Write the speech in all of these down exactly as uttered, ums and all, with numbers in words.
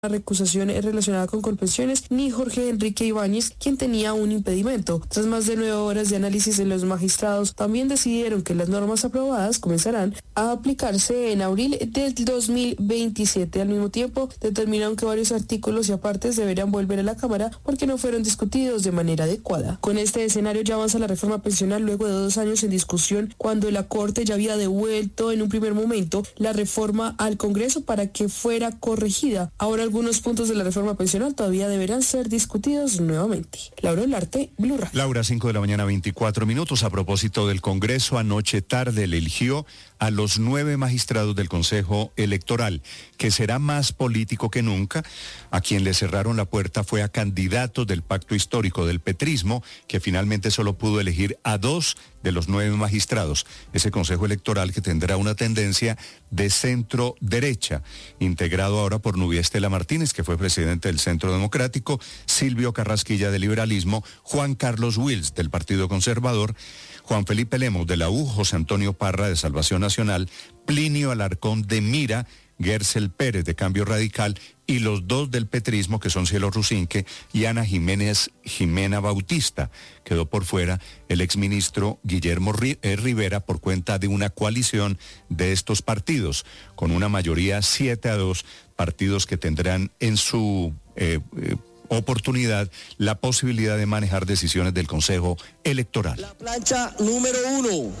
La recusación es relacionada con Colpensiones ni Jorge Enrique Ibáñez, quien tenía un impedimento. Tras más de nueve horas de análisis de los magistrados, también decidieron que las normas aprobadas comenzarán a aplicarse en abril del dos mil veintisiete. Al mismo tiempo, determinaron que varios artículos y apartes deberán volver a la Cámara porque no fueron discutidos de manera adecuada. Con este escenario ya avanza la reforma pensional luego de dos años en discusión, cuando la Corte ya había devuelto en un primer momento la reforma al Congreso para que fuera corregida. Ahora algunos puntos de la reforma pensional todavía deberán ser discutidos nuevamente. Laura Olarte, Blue Radio. Laura, cinco de la mañana, veinticuatro minutos. A propósito del Congreso, anoche tarde le eligió a los nueve magistrados del Consejo Electoral, que será más político que nunca. A quien le cerraron la puerta fue a candidatos del pacto histórico del petrismo, que finalmente solo pudo elegir a dos de los nueve magistrados. Ese Consejo Electoral que tendrá una tendencia de centro derecha, integrado ahora por Nubia Estela Martínez, que fue presidente del Centro Democrático, Silvio Carrasquilla del Liberalismo, Juan Carlos Wills del Partido Conservador, Juan Felipe Lemos de la U, José Antonio Parra de Salvación Nacional, Plinio Alarcón de Mira, Gersel Pérez de Cambio Radical y los dos del petrismo, que son Cielo Rusinque y Ana Jiménez Jimena Bautista. Quedó por fuera el exministro Guillermo Rivera por cuenta de una coalición de estos partidos, con una mayoría siete a dos, partidos que tendrán en su eh, eh, oportunidad la posibilidad de manejar decisiones del Consejo Electoral. La plancha número uno.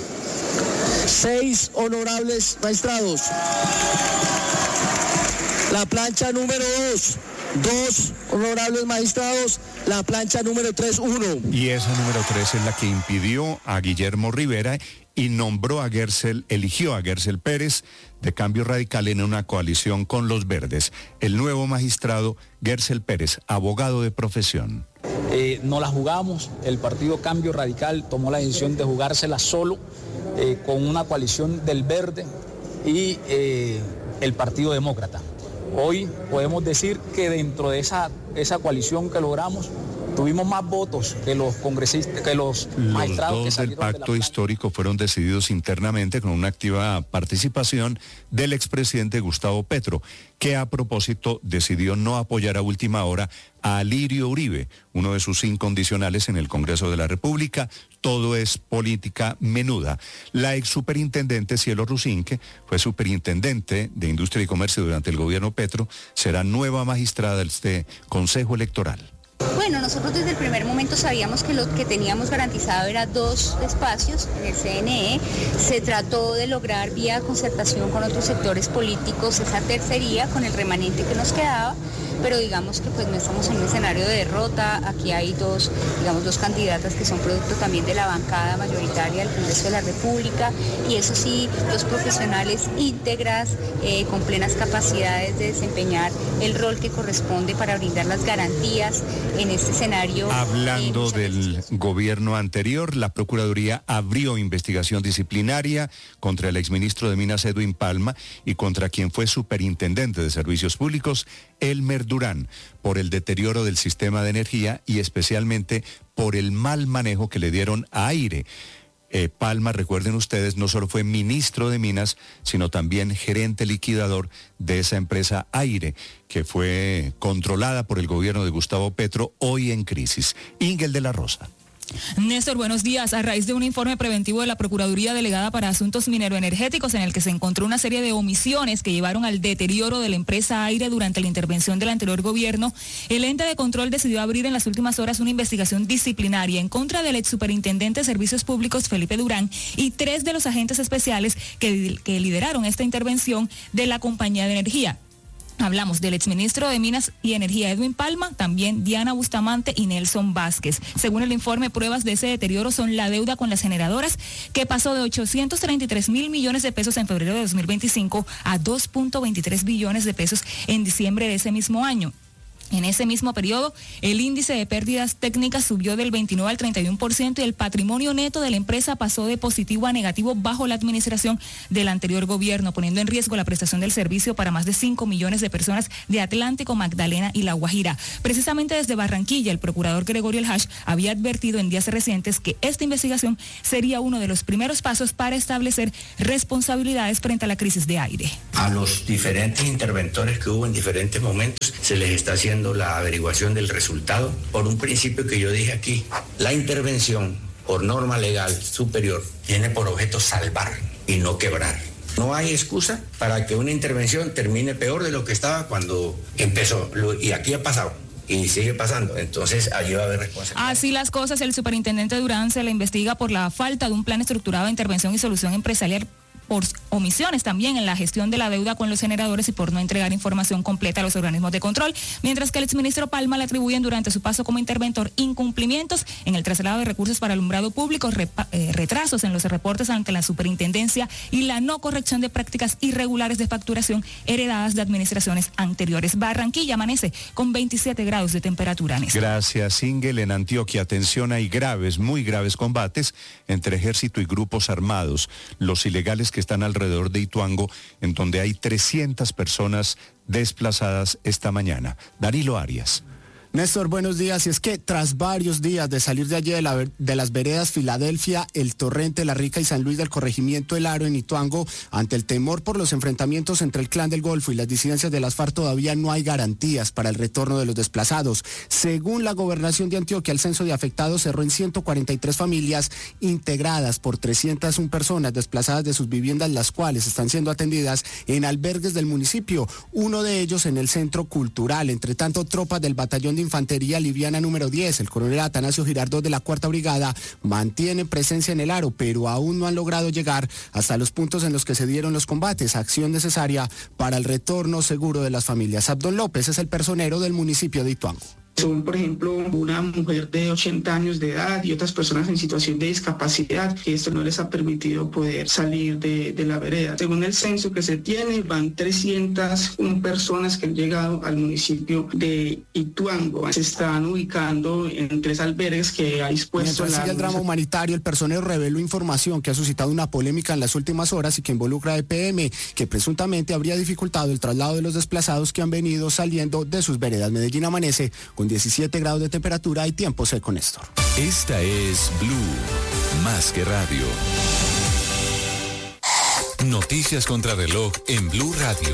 Seis honorables magistrados. La plancha número dos, dos honorables magistrados. La plancha número tres, uno. Y esa número tres es la que impidió a Guillermo Rivera y nombró a Gersel, eligió a Gersel Pérez de Cambio Radical en una coalición con los Verdes. El nuevo magistrado Gersel Pérez, abogado de profesión. Eh, no la jugamos, el partido Cambio Radical tomó la decisión de jugársela solo, eh, con una coalición del Verde y eh, el Partido Demócrata. Hoy podemos decir que dentro de esa, esa coalición que logramos, tuvimos más votos que los congresistas, que los, los magistrados dos que salieron del pacto de la histórico fueron decididos internamente con una activa participación del expresidente Gustavo Petro, que a propósito decidió no apoyar a última hora a Alirio Uribe, uno de sus incondicionales en el Congreso de la República. Todo es política menuda. La ex superintendente Cielo Rusinque fue superintendente de Industria y Comercio durante el gobierno Petro, será nueva magistrada de este Consejo Electoral. Bueno, nosotros desde el primer momento sabíamos que lo que teníamos garantizado era dos espacios en el C N E. Se trató de lograr vía concertación con otros sectores políticos esa tercería con el remanente que nos quedaba, pero digamos que pues no estamos en un escenario de derrota. Aquí hay dos, digamos, dos candidatas que son producto también de la bancada mayoritaria del Congreso de la República, y eso sí, dos profesionales íntegras, eh, con plenas capacidades de desempeñar el rol que corresponde para brindar las garantías en este escenario. Hablando eh, del veces. gobierno anterior, la Procuraduría abrió investigación disciplinaria contra el exministro de Minas Edwin Palma y contra quien fue superintendente de Servicios Públicos, Elmer Durán, por el deterioro del sistema de energía y especialmente por el mal manejo que le dieron a Aire. Eh, Palma, recuerden ustedes, no solo fue ministro de Minas, sino también gerente liquidador de esa empresa Aire, que fue controlada por el gobierno de Gustavo Petro, hoy en crisis. Ingel de la Rosa. Néstor, buenos días. A raíz de un informe preventivo de la Procuraduría Delegada para Asuntos Mineroenergéticos en el que se encontró una serie de omisiones que llevaron al deterioro de la empresa Aire durante la intervención del anterior gobierno, el ente de control decidió abrir en las últimas horas una investigación disciplinaria en contra del ex superintendente de Servicios Públicos, Felipe Durán, y tres de los agentes especiales que, que lideraron esta intervención de la compañía de energía. Hablamos del exministro de Minas y Energía, Edwin Palma, también Diana Bustamante y Nelson Vázquez. Según el informe, pruebas de ese deterioro son la deuda con las generadoras, que pasó de ochocientos treinta y tres mil millones de pesos en febrero de dos mil veinticinco a dos punto veintitrés billones de pesos en diciembre de ese mismo año. En ese mismo periodo, el índice de pérdidas técnicas subió del veintinueve al treinta y uno por ciento y el patrimonio neto de la empresa pasó de positivo a negativo bajo la administración del anterior gobierno, poniendo en riesgo la prestación del servicio para más de cinco millones de personas de Atlántico, Magdalena y La Guajira. Precisamente desde Barranquilla, el procurador Gregorio El Hash había advertido en días recientes que esta investigación sería uno de los primeros pasos para establecer responsabilidades frente a la crisis de Aire. A los diferentes interventores que hubo en diferentes momentos se les está haciendo la averiguación del resultado por un principio que yo dije aquí. La intervención por norma legal superior tiene por objeto salvar y no quebrar. No hay excusa para que una intervención termine peor de lo que estaba cuando empezó. Y aquí ha pasado. Y sigue pasando, entonces allí va a haber responsabilidad. Así las cosas, el superintendente Durán se le investiga por la falta de un plan estructurado de intervención y solución empresarial, por omisiones también en la gestión de la deuda con los generadores y por no entregar información completa a los organismos de control, mientras que el exministro Palma le atribuyen durante su paso como interventor incumplimientos en el traslado de recursos para alumbrado público, repa, eh, retrasos en los reportes ante la superintendencia y la no corrección de prácticas irregulares de facturación heredadas de administraciones anteriores. Barranquilla amanece con veintisiete grados de temperatura. Néstor. Gracias, Ingel. En Antioquia, atención, hay graves, muy graves combates entre ejército y grupos armados. Los ilegales que están alrededor de Ituango, en donde hay trescientas personas desplazadas esta mañana. Danilo Arias. Néstor, buenos días. Y es que tras varios días de salir de allí de, la, de las veredas Filadelfia, El Torrente, La Rica y San Luis del corregimiento El Aro en Ituango, ante el temor por los enfrentamientos entre el Clan del Golfo y las disidencias de las FARC, todavía no hay garantías para el retorno de los desplazados. Según la Gobernación de Antioquia, el censo de afectados cerró en ciento cuarenta y tres familias integradas por trescientas una personas desplazadas de sus viviendas, las cuales están siendo atendidas en albergues del municipio, uno de ellos en el Centro Cultural. Entre tanto, tropas del Batallón de Infantería Liviana número diez, el coronel Atanasio Girardot de la Cuarta Brigada, mantiene presencia en el Aro, pero aún no han logrado llegar hasta los puntos en los que se dieron los combates, acción necesaria para el retorno seguro de las familias. Abdón López es el personero del municipio de Ituango. Son, por ejemplo, una mujer de ochenta años de edad y otras personas en situación de discapacidad, que esto no les ha permitido poder salir de, de la vereda. Según el censo que se tiene, van trescientas una personas que han llegado al municipio de Ituango. Se están ubicando en tres albergues que ha dispuesto Mientras la... sigue el drama humanitario, el personero reveló información que ha suscitado una polémica en las últimas horas y que involucra a E P M, que presuntamente habría dificultado el traslado de los desplazados que han venido saliendo de sus veredas. Medellín amanece con diecisiete grados de temperatura y tiempo seco, Néstor. Esta es Blue, más que radio. Noticias contra reloj en Blue Radio.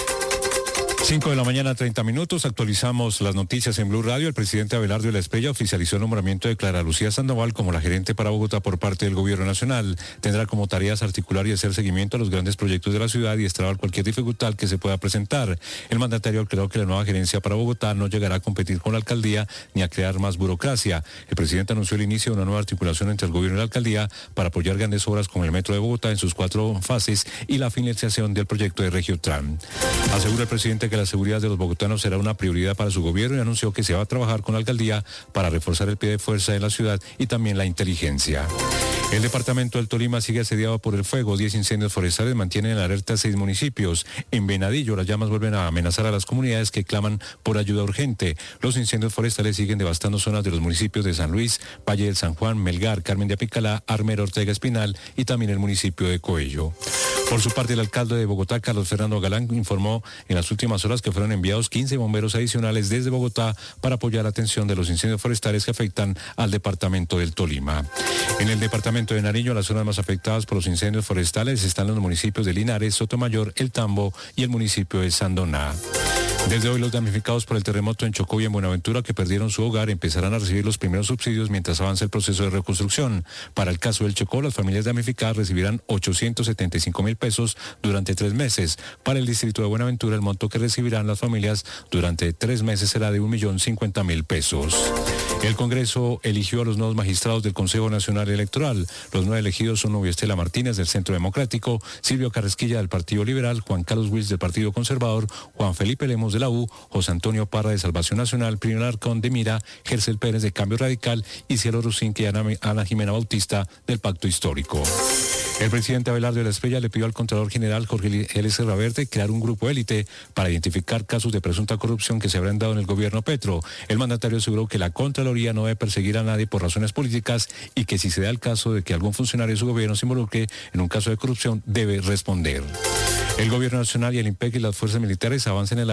cinco de la mañana, treinta minutos, actualizamos las noticias en Blue Radio. El presidente Abelardo de la Espriella oficializó el nombramiento de Clara Lucía Sandoval como la gerente para Bogotá por parte del gobierno nacional. Tendrá como tareas articular y hacer seguimiento a los grandes proyectos de la ciudad y extrabar cualquier dificultad que se pueda presentar. El mandatario aclaró que la nueva gerencia para Bogotá no llegará a competir con la alcaldía ni a crear más burocracia. El presidente anunció el inicio de una nueva articulación entre el gobierno y la alcaldía para apoyar grandes obras como el metro de Bogotá en sus cuatro fases y la finalización del proyecto de Regiotran. Asegura el presidente que la seguridad de los bogotanos será una prioridad para su gobierno y anunció que se va a trabajar con la alcaldía para reforzar el pie de fuerza en la ciudad y también la inteligencia. El departamento del Tolima sigue asediado por el fuego. Diez incendios forestales mantienen en alerta seis municipios. En Venadillo, las llamas vuelven a amenazar a las comunidades que claman por ayuda urgente. Los incendios forestales siguen devastando zonas de los municipios de San Luis, Valle del San Juan, Melgar, Carmen de Apicalá, Armero, Ortega Espinal y también el municipio de Coello. Por su parte, el alcalde de Bogotá, Carlos Fernando Galán, informó en las últimas horas que fueron enviados quince bomberos adicionales desde Bogotá para apoyar la atención de los incendios forestales que afectan al departamento del Tolima. En el departamento de Nariño, las zonas más afectadas por los incendios forestales están los municipios de Linares, Sotomayor, El Tambo y el municipio de Sandoná. Desde hoy, los damnificados por el terremoto en Chocó y en Buenaventura que perdieron su hogar empezarán a recibir los primeros subsidios mientras avanza el proceso de reconstrucción. Para el caso del Chocó, las familias damnificadas recibirán ochocientos setenta y cinco mil pesos durante tres meses. Para el distrito de Buenaventura, el monto que recibirán las familias durante tres meses será de un millón cincuenta mil pesos. El Congreso eligió a los nuevos magistrados del Consejo Nacional Electoral. Los nueve elegidos son Nubia Estela Martínez del Centro Democrático, Silvio Carrasquilla del Partido Liberal, Juan Carlos Wills del Partido Conservador, Juan Felipe Lemos de la U, José Antonio Parra de Salvación Nacional, Plinio Alarcón de Mira, Gercel Pérez de Cambio Radical y Cielo Rusinque y Ana, Ana Jimena Bautista del Pacto Histórico. El presidente Abelardo de la Espriella le pidió al Contralor General Jorge L. Serraverde crear un grupo élite para identificar casos de presunta corrupción que se habrán dado en el gobierno Petro. El mandatario aseguró que la Contraloría no debe perseguir a nadie por razones políticas y que si se da el caso de que algún funcionario de su gobierno se involucre en un caso de corrupción, debe responder. El gobierno nacional y el IMPEC y las fuerzas militares avanzan en la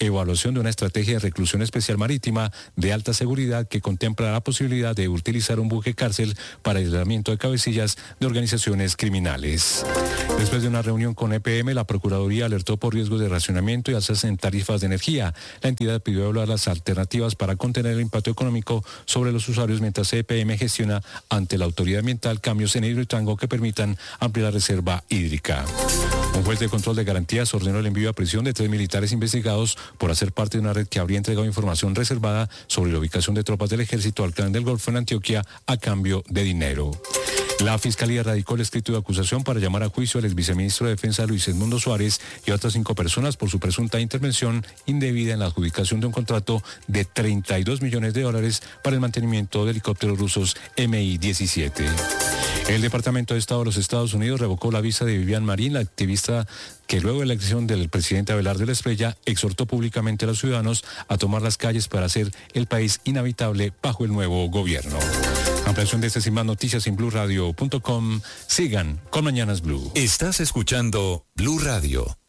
evaluación de una estrategia de reclusión especial marítima de alta seguridad que contempla la posibilidad de utilizar un buque cárcel para aislamiento de cabecillas de organizaciones criminales. Después de una reunión con E P M, la Procuraduría alertó por riesgos de racionamiento y alzas en tarifas de energía. La entidad pidió evaluar las alternativas para contener el impacto económico sobre los usuarios mientras E P M gestiona ante la autoridad ambiental cambios en Hidroituango que permitan ampliar la reserva hídrica. Un juez de control de garantías ordenó el envío a prisión de tres militares investigados por hacer parte de una red que habría entregado información reservada sobre la ubicación de tropas del ejército al clan del Golfo en Antioquia a cambio de dinero. La Fiscalía radicó el escrito de acusación para llamar a juicio al exviceministro de Defensa Luis Edmundo Suárez y a otras cinco personas por su presunta intervención indebida en la adjudicación de un contrato de treinta y dos millones de dólares para el mantenimiento de helicópteros rusos M I diecisiete. El Departamento de Estado de los Estados Unidos revocó la visa de Vivian Marín, la activista que luego de la elección del presidente Abelardo de la Espriella exhortó públicamente a los ciudadanos a tomar las calles para hacer el país inhabitable bajo el nuevo gobierno. Ampliación de estas y más noticias en blue radio punto com. Sigan con Mañanas Blue. Estás escuchando Blue Radio.